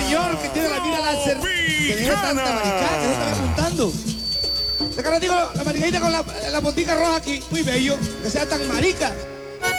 señor que tiene la mira láser, que dice tanta maricada, que se está apuntando. De cara digo, la maricadita con la botica roja aquí, muy bello, que sea tan marica.